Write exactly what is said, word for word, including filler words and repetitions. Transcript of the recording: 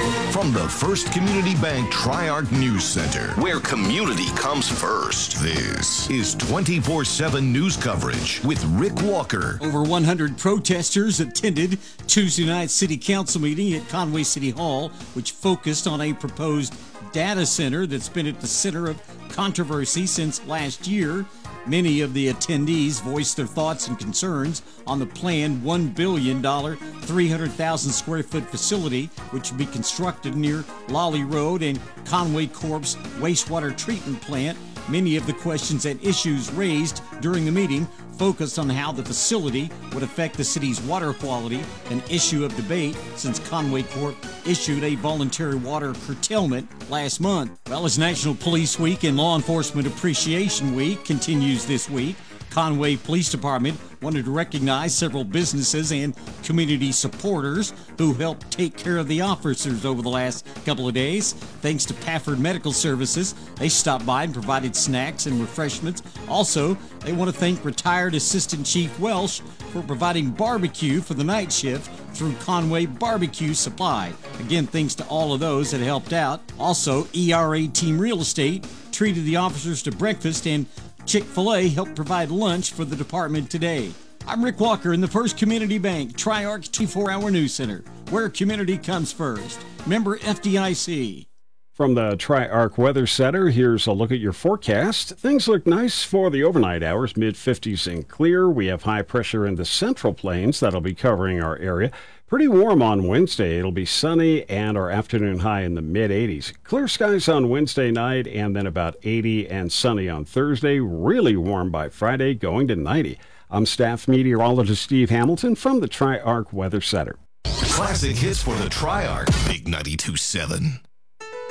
From the First Community Bank Tri-Arc News Center, where community comes first, this is twenty-four seven news coverage with Rick Walker. Over one hundred protesters attended Tuesday night's City Council meeting at Conway City Hall, which focused on a proposed data center that's been at the center of controversy since last year. Many of the attendees voiced their thoughts and concerns on the planned one billion dollars, three hundred thousand square foot facility, which will be constructed near Lolly Road and Conway Corp's wastewater treatment plant. Many of the questions and issues raised during the meeting focused on how the facility would affect the city's water quality, an issue of debate since Conway Corp issued a voluntary water curtailment last month. Well, as National Police Week and Law Enforcement Appreciation Week continues this week, Conway Police Department wanted to recognize several businesses and community supporters who helped take care of the officers over the last couple of days. Thanks to Pafford Medical Services, they stopped by and provided snacks and refreshments. Also, they want to thank retired Assistant Chief Welsh for providing barbecue for the night shift through Conway Barbecue Supply. Again, thanks to all of those that helped out. Also, E R A Team Real Estate treated the officers to breakfast, and Chick-fil-A helped provide lunch for the department today. I'm Rick Walker in the First Community Bank Tri-Arc twenty-four hour News Center, where community comes first. Member F D I C. From the Tri-Arc Weather Center, here's a look at your forecast. Things look nice for the overnight hours, mid fifties and clear. We have high pressure in the Central Plains that'll be covering our area. Pretty warm on Wednesday. It'll be sunny and our afternoon high in the mid eighties. Clear skies on Wednesday night and then about eighty and sunny on Thursday. Really warm by Friday, going to ninety. I'm staff meteorologist Steve Hamilton from the Tri-Arc Weather Center. Classic hits for the Tri-Arc, Big ninety-two point seven.